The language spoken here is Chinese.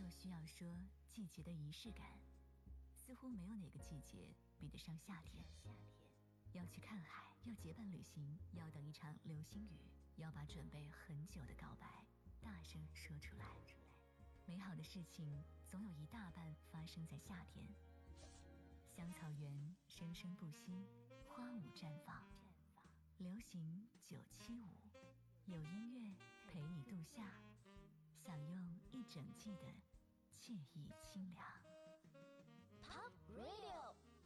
若需要说季节的仪式感，似乎没有哪个季节比得上夏天。要去看海，要结伴旅行，要等一场流星雨，要把准备很久的告白大声说出来。美好的事情总有一大半发生在夏天。香草园生生不息，花舞绽放。流行975，有音乐陪你度夏，享用一整季的惬意清凉。 Top Radio。